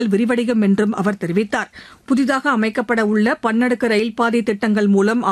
விரிவடையும் என்றும் அவர் தெரிவித்தார். புதிதாக அமைக்கப்பட உள்ள பன்னடுக்கு ரயில்பாதை திட்டங்கள் மூலம்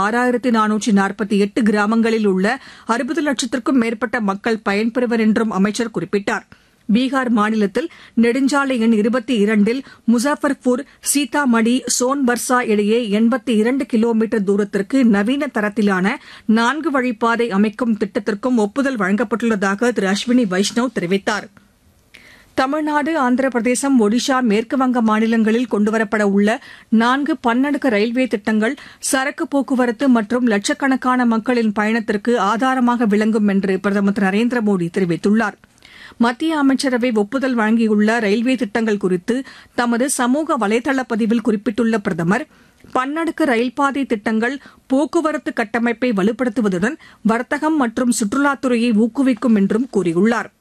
6448 கிராமங்களில் உள்ள 60 லட்சத்திற்கும் மேற்பட்ட மக்கள் பயன்பெறுவர் என்றும் அமைச்சர் குறிப்பிட்டார். பீகார் மாநிலத்தில் நெடுஞ்சாலை எண் 22ல் முசாஃபர்பூர், சீதாமடி, சோன்பர்சா இடையே 82 கிலோமீட்டர் தூரத்திற்கு நவீன தரத்திலான 4 வழிப்பாதை அமைக்கும் திட்டத்திற்கும் ஒப்புதல் வழங்கப்பட்டுள்ளதாக திரு அஸ்வினி வைஷ்ணவ் தெரிவித்தார். தமிழ்நாடு, ஆந்திர பிரதேசம், ஒடிஷா, மேற்குவங்க மாநிலங்களில் கொண்டுவரப்பட உள்ள 4 பன்னடுக்கு ரயில்வே திட்டங்கள் சரக்கு போக்குவரத்து மற்றும் லட்சக்கணக்கான மக்களின் பயணத்திற்கு ஆதாரமாக விளங்கும் என்று பிரதமர் திரு நரேந்திர மோடி தெரிவித்துள்ளார். மத்திய அமைச்சரவை ஒப்புதல் வழங்கியுள்ள ரயில்வே திட்டங்கள் குறித்து தமது சமூக வலைதள பதிவில் குறிப்பிட்டுள்ள பிரதமர், பன்னடுக்கு ரயில்பாதை திட்டங்கள் போக்குவரத்து கட்டமைப்பை வலுப்படுத்துவதுடன் வர்த்தகம் மற்றும் சுற்றுலாத்துறையை ஊக்குவிக்கும் என்றும் கூறியுள்ளார்.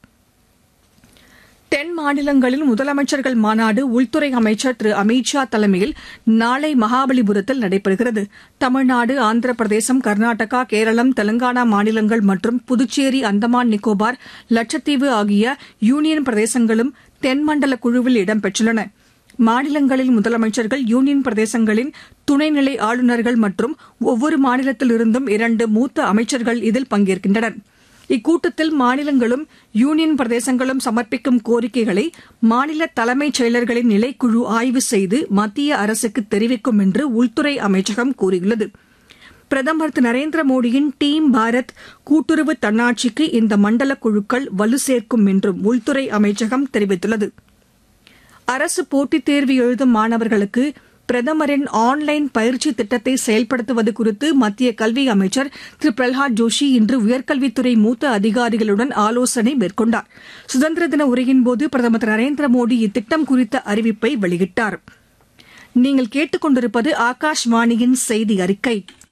தென் மாநிலங்களில் முதலமைச்சர்கள் மாநாடு உள்துறை அமைச்சர் திரு அமித் ஷா தலைமையில் நாளை மகாபலிபுரத்தில் நடைபெறுகிறது. தமிழ்நாடு, ஆந்திர பிரதேசம், கர்நாடகா, கேரளம், தெலங்கானா மாநிலங்கள் மற்றும் புதுச்சேரி, அந்தமான் நிக்கோபார், லட்சத்தீவு ஆகிய யூனியன் பிரதேசங்களும் தென்மண்டல குழுவில் இடம்பெற்றுள்ளன. மாநிலங்களின் முதலமைச்சர்கள், யூனியன் பிரதேசங்களின் துணைநிலை ஆளுநர்கள் மற்றும் ஒவ்வொரு மாநிலத்திலிருந்தும் 2 மூத்த அமைச்சர்கள் இதில் பங்கேற்கின்றனர். இக்கூட்டத்தில் மாநிலங்களும் யூனியன் பிரதேசங்களும் சமர்ப்பிக்கும் கோரிக்கைகளை மாநில தலைமைச் செயலர்களின் நிலைக்குழு ஆய்வு செய்து மத்திய அரசுக்கு தெரிவிக்கும் என்று உள்துறை அமைச்சகம் கூறியுள்ளது. பிரதமர் திரு நரேந்திர மோடியின் டீம் பாரத் கூட்டுறவு தன்னாட்சிக்கு இந்த மண்டல குழுக்கள் வலு சேர்க்கும் என்றும் உள்துறை அமைச்சகம் தெரிவித்துள்ளது. அரசு போட்டித் தேர்வு எழுதும் மாணவர்களுக்கு பிரதமரின் ஆன்லைன் பயிற்சி திட்டத்தை செயல்படுத்துவது குறித்து மத்திய கல்வி அமைச்சர் திரு பிரல்ஹாத் ஜோஷி இன்று உயர்கல்வித்துறை மூத்த அதிகாரிகளுடன் ஆலோசனை மேற்கொண்டார். சுதந்திர தின உரையின்போது பிரதமர் திரு நரேந்திர மோடி இத்திட்டம் குறித்த அறிவிப்பை வெளியிட்டார். நீங்கள் கேட்டுக் கொண்டிருப்பது ஆகாஷ்வாணியின் செய்தி அறிக்கை.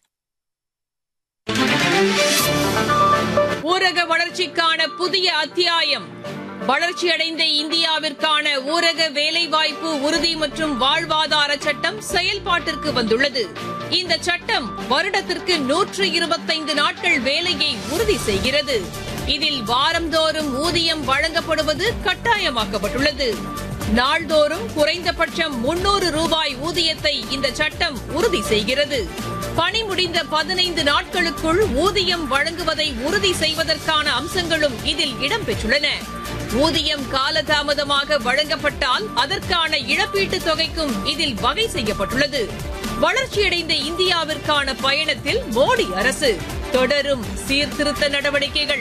ஊரக வளர்ச்சிக்கான புதிய அத்தியாயம். வளர்ச்சியடைந்த இந்தியாவிற்கான ஊரக வேலைவாய்ப்பு உறுதி மற்றும் வாழ்வாதார சட்டம் செயல்பாட்டிற்கு வந்துள்ளது. இந்த சட்டம் வருடத்திற்கு 125 நாட்கள் வேலையை உறுதி செய்கிறது. இதில் வாரந்தோறும் ஊதியம் வழங்கப்படுவது கட்டாயமாக்கப்பட்டுள்ளது. நாள்தோறும் குறைந்தபட்சம் 300 ரூபாய் ஊதியத்தை இந்த சட்டம் உறுதி செய்கிறது. பணி முடிந்த 15 நாட்களுக்குள் ஊதியம் வழங்குவதை உறுதி செய்வதற்கான அம்சங்களும் இதில் இடம்பெற்றுள்ளன. ஊதியம் காலதாமதமாக வழங்கப்பட்டால் அதற்கான இழப்பீட்டுத் தொகைக்கும் இதில் வகை செய்யப்பட்டுள்ளது. வளர்ச்சியடைந்த இந்தியாவிற்கான பயணத்தில் மோடி அரசு தொடரும் சீர்திருத்த நடவடிக்கைகள்.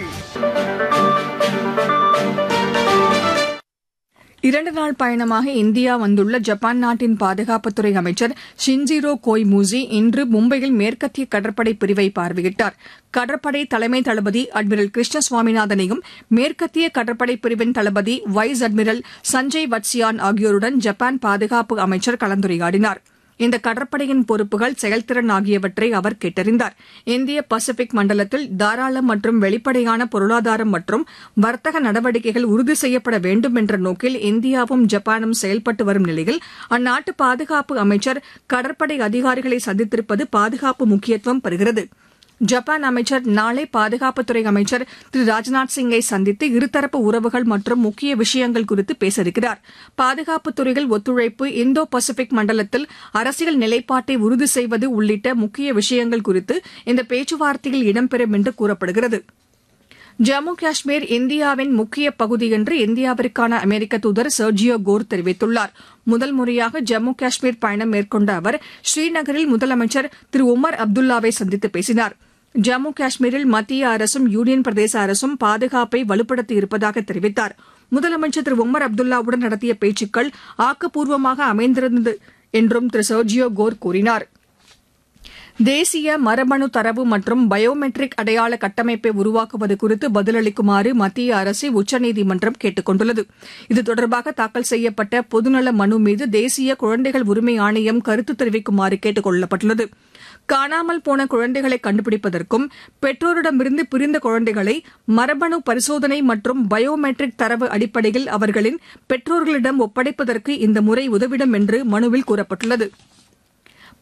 2 நாள் பயணமாக இந்தியா வந்துள்ள ஜப்பான் நாட்டின் பாதுகாப்புத்துறை அமைச்சர் ஷின்ஜிரோ கோய்மூசி இன்று மும்பையில் மேற்கத்திய கடற்படை பிரிவை பார்வையிட்டார். கடற்படை தலைமை தளபதி அட்மிரல் கிருஷ்ண சுவாமிநாதனையும் மேற்கத்திய கடற்படை பிரிவின் தளபதி வைஸ் அட்மிரல் சஞ்சய் வத்சியான் ஆகியோருடன் ஜப்பான் பாதுகாப்பு அமைச்சர் கலந்துரையாடினார். இந்த கடற்படையின் பொறுப்புகள், செயல்திறன் ஆகியவற்றை அவர் கேட்டறிந்தார். இந்திய பசிபிக் மண்டலத்தில் தாராள மற்றும் வெளிப்படையான பொருளாதாரம் மற்றும் வர்த்தக நடவடிக்கைகள் உறுதி செய்யப்பட வேண்டும் என்ற நோக்கில் இந்தியாவும் ஜப்பானும் செயல்பட்டு வரும் நிலையில் அந்நாட்டு பாதுகாப்பு அமைச்சர் கடற்படை அதிகாரிகளை சந்தித்திருப்பது பாதுகாப்பு முக்கியத்துவம் பெறுகிறது. ஜப்பான் அமைச்சர் நாளை பாதுகாப்புத்துறை அமைச்சர் திரு ராஜ்நாத் சிங்கை சந்தித்து இருதரப்பு உறவுகள் மற்றும் முக்கிய விஷயங்கள் குறித்து பேச இருக்கிறார். பாதுகாப்புத் துறையில் ஒத்துழைப்பு, இந்தோ பசிபிக் மண்டலத்தில் அரசியல் நிலைப்பாட்டை உறுதி செய்வது உள்ளிட்ட முக்கிய விஷயங்கள் குறித்து இந்த பேச்சுவார்த்தையில் இடம்பெறும் என்று கூறப்படுகிறது. ஜம்மு காஷ்மீர் இந்தியாவின் முக்கிய பகுதி என்று இந்தியாவிற்கான அமெரிக்க தூதர் சர்ஜியோ கோர் தெரிவித்துள்ளார். முதல் முறையாக ஜம்மு காஷ்மீர் பயணம் மேற்கொண்ட அவர் ஸ்ரீநகரில் முதலமைச்சர் திரு உமர் அப்துல்லாவை சந்தித்து பேசினார். ஜம்மு காஷ்மீரில் மத்திய அரசும் யூனியன் பிரதேச அரசும் பாதுகாப்பை வலுப்படுத்தி இருப்பதாக தெரிவித்தார். முதலமைச்சர் திரு உமர் அப்துல்லாவுடன் நடத்திய பேச்சுக்கள் ஆக்கப்பூர்வமாக அமைந்திருந்தது என்றும் திரு சர்ஜியோ கோர் கூறினார். தேசிய மரபணு தரவு மற்றும் பயோமெட்ரிக் அடையாள கட்டமைப்பை உருவாக்குவது குறித்து பதிலளிக்குமாறு மத்திய அரசை உச்சநீதிமன்றம் கேட்டுக் கொண்டுள்ளது. இது தொடர்பாக தாக்கல் செய்யப்பட்ட பொதுநல மனு மீது தேசிய குழந்தைகள் உரிமை ஆணையம் கருத்து தெரிவிக்குமாறு கேட்டுக் கொள்ளப்பட்டுள்ளது. காணாமல் போன குழந்தைகளை கண்டுபிடிப்பதற்கும் பெற்றோரிடமிருந்து பிரிந்த குழந்தைகளை மரபணு பரிசோதனை மற்றும் பயோமெட்ரிக் தரவு அடிப்படையில் அவர்களின் பெற்றோர்களிடம் ஒப்படைப்பதற்கு இந்த முறை உதவிடும் என்று மனுவில் கூறப்பட்டுள்ளது.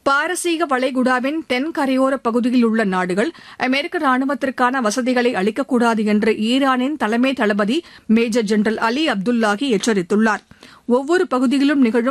பாரசீக வளைகுடாவின் தென் கரையோர பகுதியில் உள்ள நாடுகள் அமெரிக்க ராணுவத்திற்கான வசதிகளை அளிக்கக்கூடாது என்று ஈரானின் தலைமை தளபதி மேஜர் ஜெனரல் அலி அப்துல்லாஹி எச்சரித்துள்ளார். ஒவ்வொரு பகுதியிலும் நிகழும்